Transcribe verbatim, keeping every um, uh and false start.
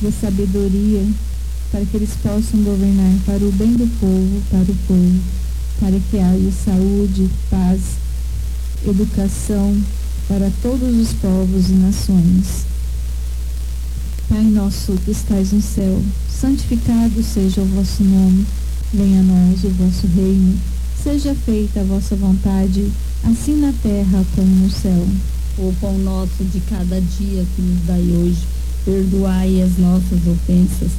dê sabedoria para que eles possam governar para o bem do povo, para o povo, para que haja saúde, paz, educação para todos os povos e nações. Pai nosso que estais no céu, santificado seja o vosso nome, venha a nós o vosso reino, seja feita a vossa vontade, assim na terra como no céu. O pão nosso de cada dia que nos dai hoje, perdoai as nossas ofensas,